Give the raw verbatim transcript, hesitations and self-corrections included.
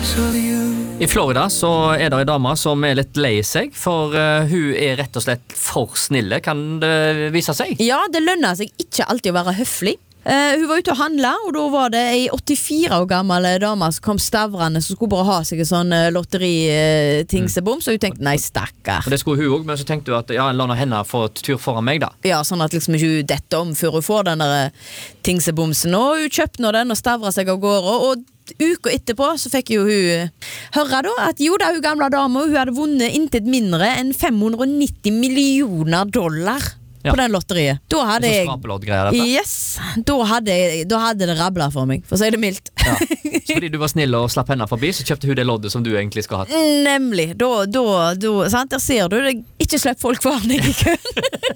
I Florida så er det en dame som er litt lei seg, for uh, hun er rett og slett for snille, kan det vise seg? Ja, det lønner seg ikke alltid å være høflig. Uh, hun var ute og handla, og da var det en åttifire år gammel dame som kom stavrende, som skulle bare ha seg en sånn uh, lotteri-tingsebom, uh, så hun tenkte, nei, stakkar. Og det skulle hun også, men så tenkte hun at ja, la nå henne få et tur foran meg da. Ja, sånn at liksom ikke hun dette om før hun får den der tingsebomsen, og hun kjøpte nå den og stavret seg av gårde, og uka etterpå så fikk jo hun høre da at jo da hun gamle dame hun hadde vunnet intet mindre enn fem hundre og nitti millioner dollar ja. På den lotteriet. Da hadde jeg yes, da hadde, da hadde det rablet for meg, for å si det mildt. Ja. Så fordi du var snill og slapp henne forbi, så kjøpte hun det loddet som du egentlig skal ha. Nemlig, da, da, da sant? Der ser du det, ikke slipp folk foran deg i køen.